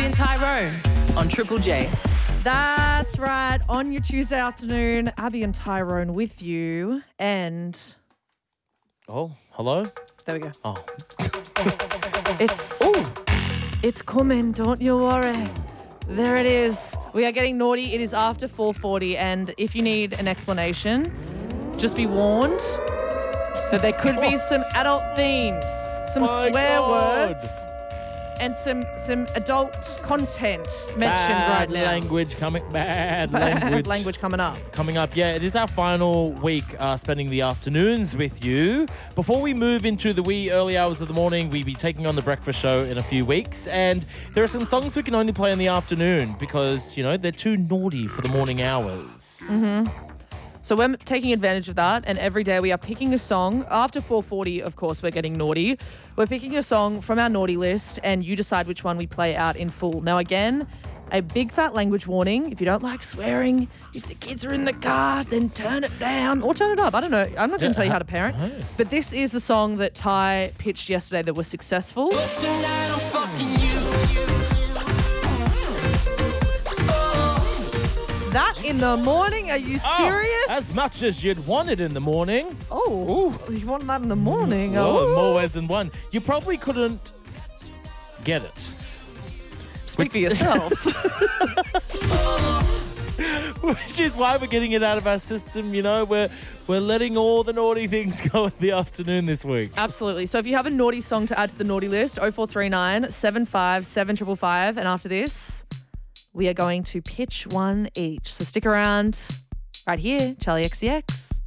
and Tyrone on Triple J. That's right. On your Tuesday afternoon, Abby and Tyrone with you. And Oh, hello? there we go. Oh. It's coming, don't you worry. There it is. We are getting naughty. It is after 4:40, and if you need an explanation, just be warned that there could be some adult themes, some My swear God. words, and some adult content mentioned Bad right now. language Coming up. Coming up, yeah, it is our final week spending the afternoons with you. Before we move into the wee early hours of the morning, we'll be taking on the breakfast show in a few weeks. And there are some songs we can only play in the afternoon because, you know, they're too naughty for the morning hours. So we're taking advantage of that, and every day we are picking a song. After 4:40, of course, we're getting naughty. We're picking a song from our naughty list, and you decide which one we play out in full. Now, again, a big fat language warning. If you don't like swearing, if the kids are in the car, then turn it down or turn it up. I don't know. I'm not going to tell you how to parent. But this is the song that Ty pitched yesterday that was successful. That in the morning? Are you serious? As much as you'd want it in the morning. Oh, you want that in the morning? Oh, more ways than one. You probably couldn't get it. Speak for yourself. Which is why we're getting it out of our system, you know. We're letting all the naughty things go in the afternoon this week. Absolutely. So if you have a naughty song to add to the naughty list, 0439 75 7555. And after this, we are going to pitch one each. So stick around right here, Charlie XCX.